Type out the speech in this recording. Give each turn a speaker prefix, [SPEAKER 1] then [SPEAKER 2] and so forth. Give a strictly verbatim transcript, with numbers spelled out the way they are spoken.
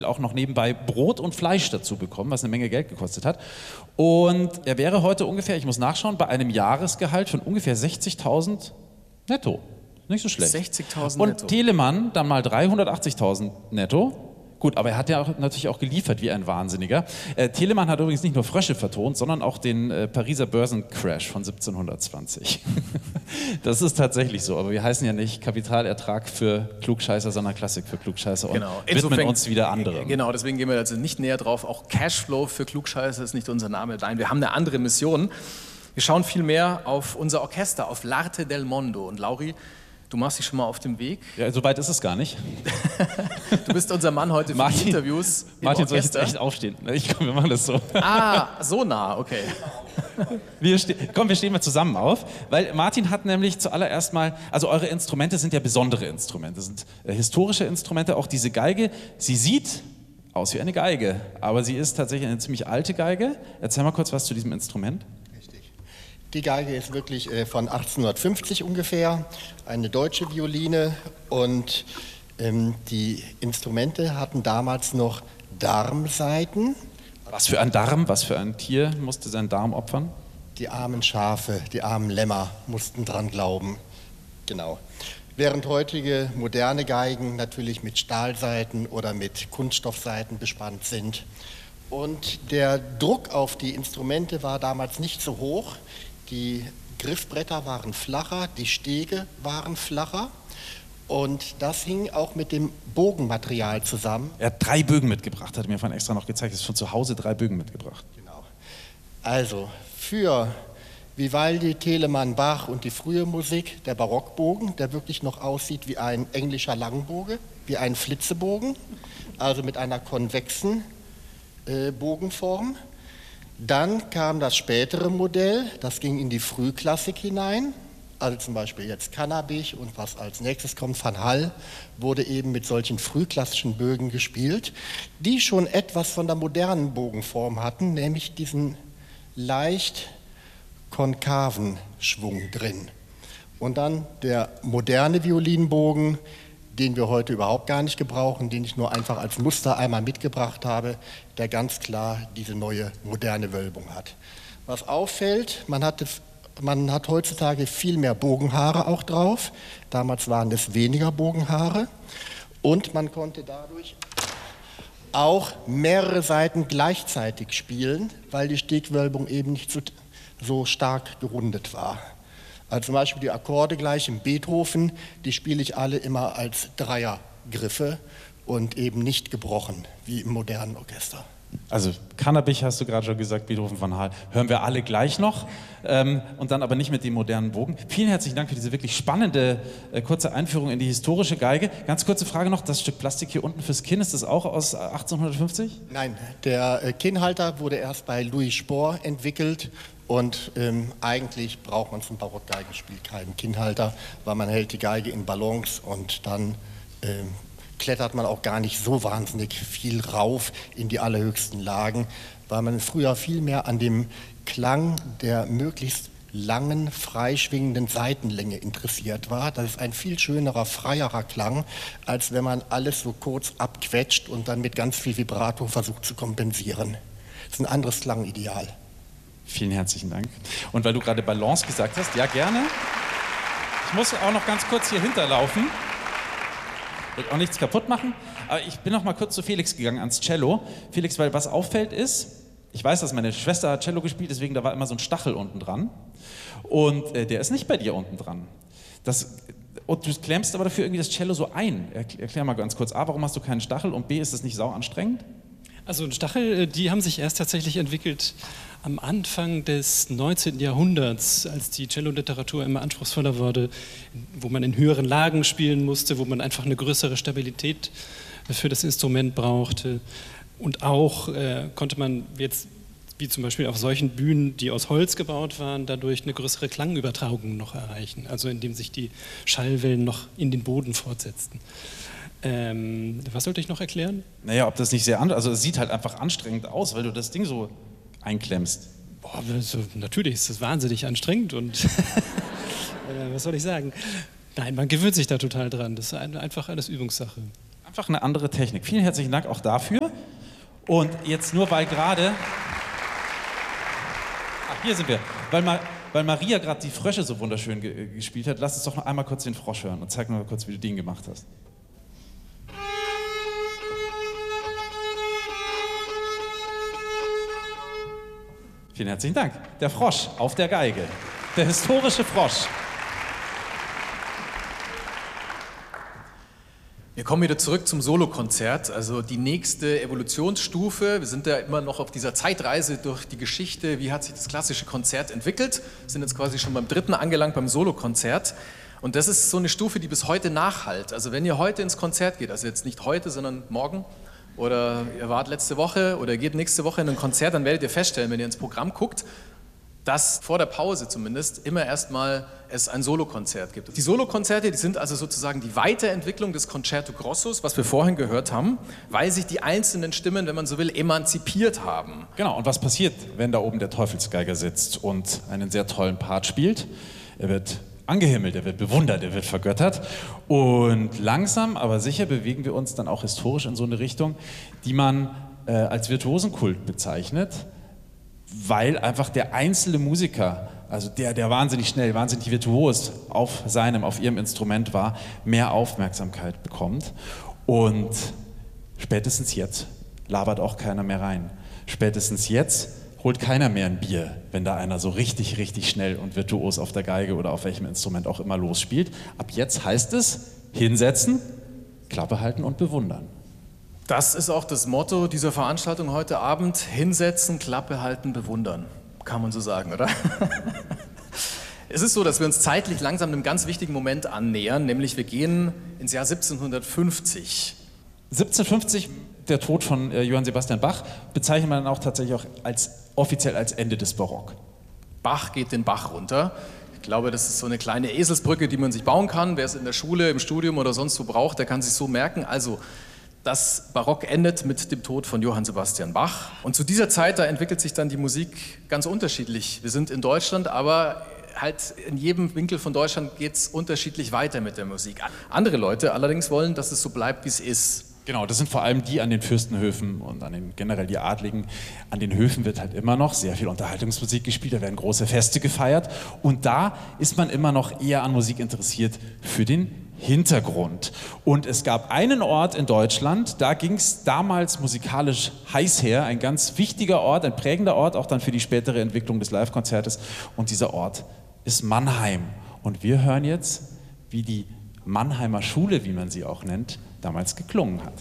[SPEAKER 1] auch noch nebenbei Brot und Fleisch dazu bekommen, was eine Menge Geld gekostet hat. Und er wäre heute ungefähr, ich muss nachschauen, bei einem Jahresgehalt von ungefähr sechzigtausend netto. Nicht so schlecht.
[SPEAKER 2] sechzigtausend
[SPEAKER 1] und
[SPEAKER 2] netto.
[SPEAKER 1] Telemann dann mal dreihundertachtzigtausend netto. Gut, aber er hat ja auch, natürlich auch geliefert wie ein Wahnsinniger. Äh, Telemann hat übrigens nicht nur Frösche vertont, sondern auch den äh, Pariser Börsencrash von siebzehnhundertzwanzig. Das ist tatsächlich so, aber wir heißen ja nicht Kapitalertrag für Klugscheißer, sondern Klassik für Klugscheißer und
[SPEAKER 2] Genau.
[SPEAKER 1] widmen
[SPEAKER 2] Insofern,
[SPEAKER 1] uns wieder anderen.
[SPEAKER 2] Genau, deswegen gehen wir also nicht näher drauf. Auch Cashflow für Klugscheißer ist nicht unser Name. Nein, wir haben eine andere Mission. Wir schauen viel mehr auf unser Orchester, auf L'Arte del Mondo. Und Lauri, du machst dich schon mal auf dem Weg.
[SPEAKER 1] Ja, so weit ist es gar nicht.
[SPEAKER 2] Du bist unser Mann heute für
[SPEAKER 1] Martin,
[SPEAKER 2] die Interviews im
[SPEAKER 1] Martin, soll ich
[SPEAKER 2] Orchester.
[SPEAKER 1] jetzt echt aufstehen? Ich komm, wir machen das so.
[SPEAKER 2] Ah, so nah, okay.
[SPEAKER 1] Wir komm, wir stehen mal zusammen auf, weil Martin hat nämlich zuallererst mal, also eure Instrumente sind ja besondere Instrumente, das sind äh, historische Instrumente, auch diese Geige, sie sieht aus wie eine Geige, aber sie ist tatsächlich eine ziemlich alte Geige. Erzähl mal kurz was zu diesem Instrument.
[SPEAKER 3] Die Geige ist wirklich äh, von achtzehnhundertfünfzig ungefähr, eine deutsche Violine, und ähm, die Instrumente hatten damals noch Darmsaiten.
[SPEAKER 1] Was für ein Darm, was für ein Tier musste seinen Darm opfern?
[SPEAKER 3] Die armen Schafe, die armen Lämmer mussten dran glauben. Genau. Während heutige moderne Geigen natürlich mit Stahlsaiten oder mit Kunststoffsaiten bespannt sind. Und der Druck auf die Instrumente war damals nicht so hoch. Die Griffbretter waren flacher, die Stege waren flacher, und das hing auch mit dem Bogenmaterial zusammen.
[SPEAKER 1] Er hat drei Bögen mitgebracht, hat mir vorhin extra noch gezeigt, er hat von zu Hause drei Bögen mitgebracht.
[SPEAKER 3] Genau. Also für Vivaldi, Telemann, Bach und die frühe Musik der Barockbogen, der wirklich noch aussieht wie ein englischer Langbogen, wie ein Flitzebogen, also mit einer konvexen äh, Bogenform. Dann kam das spätere Modell, das ging in die Frühklassik hinein, also zum Beispiel jetzt Cannabich, und was als nächstes kommt, Van Hall, wurde eben mit solchen frühklassischen Bögen gespielt, die schon etwas von der modernen Bogenform hatten, nämlich diesen leicht konkaven Schwung drin. Und dann der moderne Violinbogen, den wir heute überhaupt gar nicht gebrauchen, den ich nur einfach als Muster einmal mitgebracht habe, der ganz klar diese neue moderne Wölbung hat. Was auffällt, man, hatte, man hat heutzutage viel mehr Bogenhaare auch drauf. Damals waren es weniger Bogenhaare, und man konnte dadurch auch mehrere Saiten gleichzeitig spielen, weil die Stegwölbung eben nicht so, so stark gerundet war. Also zum Beispiel die Akkorde gleich im Beethoven, die spiele ich alle immer als Dreiergriffe und eben nicht gebrochen, wie im modernen Orchester.
[SPEAKER 1] Also Cannabich hast du gerade schon gesagt, Beethoven, Van Hall, hören wir alle gleich noch, ähm, und dann aber nicht mit dem modernen Bogen. Vielen herzlichen Dank für diese wirklich spannende, äh, kurze Einführung in die historische Geige. Ganz kurze Frage noch, das Stück Plastik hier unten fürs Kinn, ist das auch aus achtzehnhundertfünfzig?
[SPEAKER 3] Nein, der äh, Kinnhalter wurde erst bei Louis Spohr entwickelt. Und ähm, eigentlich braucht man zum Barockgeigenspiel keinen Kinnhalter, weil man hält die Geige in Balance, und dann ähm, klettert man auch gar nicht so wahnsinnig viel rauf in die allerhöchsten Lagen, weil man früher viel mehr an dem Klang der möglichst langen, freischwingenden Saitenlänge interessiert war. Das ist ein viel schönerer, freierer Klang, als wenn man alles so kurz abquetscht und dann mit ganz viel Vibrato versucht zu kompensieren. Das ist ein anderes Klangideal.
[SPEAKER 1] Vielen herzlichen Dank. Und weil du gerade Balance gesagt hast, ja gerne. Ich muss auch noch ganz kurz hier hinterlaufen. Will auch nichts kaputt machen. Aber ich bin noch mal kurz zu Felix gegangen, ans Cello. Felix, weil was auffällt ist, ich weiß, dass meine Schwester hat Cello gespielt, deswegen da war immer so ein Stachel unten dran. Und äh, der ist nicht bei dir unten dran. Das, und du klemmst aber dafür irgendwie das Cello so ein. Erklär, erklär mal ganz kurz, A, warum hast du keinen Stachel, und B, ist das nicht sau anstrengend?
[SPEAKER 4] Also Stachel, die haben sich erst tatsächlich entwickelt am Anfang des neunzehnten Jahrhunderts, als die Cello-Literatur immer anspruchsvoller wurde, wo man in höheren Lagen spielen musste, wo man einfach eine größere Stabilität für das Instrument brauchte. Und auch äh, konnte man jetzt, wie zum Beispiel auf solchen Bühnen, die aus Holz gebaut waren, dadurch eine größere Klangübertragung noch erreichen, also indem sich die Schallwellen noch in den Boden fortsetzten. Ähm, was sollte ich noch erklären?
[SPEAKER 1] Naja, ob das nicht sehr anders, also es sieht halt einfach anstrengend aus, weil du das Ding so einklemmst.
[SPEAKER 4] Boah, also, natürlich ist das wahnsinnig anstrengend und äh, was soll ich sagen? Nein, man gewöhnt sich da total dran, das ist ein, einfach alles Übungssache.
[SPEAKER 1] Einfach eine andere Technik. Vielen herzlichen Dank auch dafür. Und jetzt nur, weil gerade... Ach, hier sind wir. Weil, Ma weil Maria gerade die Frösche so wunderschön ge gespielt hat, lass uns doch noch einmal kurz den Frosch hören und zeig mir mal kurz, wie du den gemacht hast. Vielen herzlichen Dank. Der Frosch auf der Geige. Der historische Frosch.
[SPEAKER 2] Wir kommen wieder zurück zum Solokonzert, also die nächste Evolutionsstufe. Wir sind ja immer noch auf dieser Zeitreise durch die Geschichte, wie hat sich das klassische Konzert entwickelt. Wir sind jetzt quasi schon beim dritten angelangt, beim Solokonzert. Und das ist so eine Stufe, die bis heute nachhallt. Also wenn ihr heute ins Konzert geht, also jetzt nicht heute, sondern morgen, oder ihr wart letzte Woche oder geht nächste Woche in ein Konzert, dann werdet ihr feststellen, wenn ihr ins Programm guckt, dass vor der Pause zumindest immer erstmal es ein Solokonzert gibt. Die Solokonzerte, die sind also sozusagen die Weiterentwicklung des Concerto Grossos, was wir vorhin gehört haben, weil sich die einzelnen Stimmen, wenn man so will, emanzipiert haben.
[SPEAKER 1] Genau, und was passiert, wenn da oben der Teufelsgeiger sitzt und einen sehr tollen Part spielt? Er wird angehimmelt, er wird bewundert, er wird vergöttert und langsam, aber sicher bewegen wir uns dann auch historisch in so eine Richtung, die man äh, als Virtuosenkult bezeichnet, weil einfach der einzelne Musiker, also der, der wahnsinnig schnell, wahnsinnig virtuos auf seinem, auf ihrem Instrument war, mehr Aufmerksamkeit bekommt. Und spätestens jetzt labert auch keiner mehr rein. Spätestens jetzt holt keiner mehr ein Bier, wenn da einer so richtig, richtig schnell und virtuos auf der Geige oder auf welchem Instrument auch immer losspielt. Ab jetzt heißt es, hinsetzen, Klappe halten und bewundern.
[SPEAKER 2] Das ist auch das Motto dieser Veranstaltung heute Abend: hinsetzen, Klappe halten, bewundern. Kann man so sagen, oder? Es ist so, dass wir uns zeitlich langsam einem ganz wichtigen Moment annähern, nämlich wir gehen ins Jahr siebzehnhundertfünfzig.
[SPEAKER 1] siebzehnhundertfünfzig, der Tod von äh, Johann Sebastian Bach, bezeichnet man dann auch tatsächlich auch als, offiziell als Ende des Barock.
[SPEAKER 2] Bach geht den Bach runter. Ich glaube, das ist so eine kleine Eselsbrücke, die man sich bauen kann. Wer es in der Schule, im Studium oder sonst wo braucht, der kann sich so merken. Also, das Barock endet mit dem Tod von Johann Sebastian Bach. Und zu dieser Zeit, da entwickelt sich dann die Musik ganz unterschiedlich. Wir sind in Deutschland, aber halt in jedem Winkel von Deutschland geht es unterschiedlich weiter mit der Musik. Andere Leute allerdings wollen, dass es so bleibt, wie es ist.
[SPEAKER 1] Genau, das sind vor allem die an den Fürstenhöfen und an den generell die Adligen. An den Höfen wird halt immer noch sehr viel Unterhaltungsmusik gespielt, da werden große Feste gefeiert und da ist man immer noch eher an Musik interessiert für den Hintergrund. Und es gab einen Ort in Deutschland, da ging es damals musikalisch heiß her, ein ganz wichtiger Ort, ein prägender Ort, auch dann für die spätere Entwicklung des Live-Konzertes. Und dieser Ort ist Mannheim. Und wir hören jetzt, wie die Mannheimer Schule, wie man sie auch nennt, damals geklungen hat.